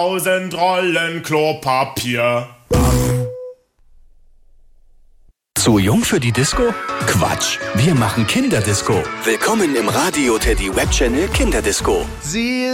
1000 Rollen Klopapier. Zu jung für die Disco? Quatsch, wir machen Kinderdisco. Willkommen im Radio Teddy Webchannel Kinderdisco. Sie